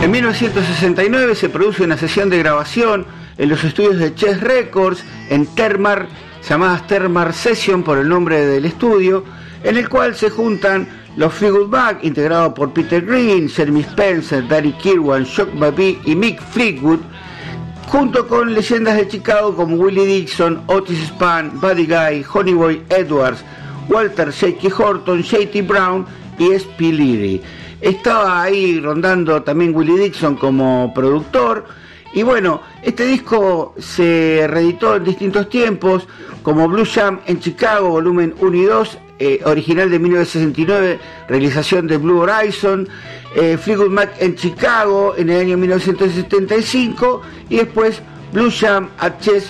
En 1969 se produce una sesión de grabación en los estudios de Chess Records en Termar, llamadas Termar Session por el nombre del estudio, en el cual se juntan los Fleetwood Mac, integrados por Peter Green, Jeremy Spencer, Danny Kirwan, Chuck Berry y Mick Fleetwood, junto con leyendas de Chicago como Willie Dixon, Otis Spann, Buddy Guy, Honeyboy Edwards, Walter Shaky Horton, J.T. Brown y S.P. Leary. Estaba ahí rondando también Willie Dixon como productor. Y bueno, este disco se reeditó en distintos tiempos, como Blue Jam en Chicago, volumen 1 y 2, original de 1969, realización de Blue Horizon, Fleetwood Mac en Chicago en el año 1975, y después Blue Jam at Chess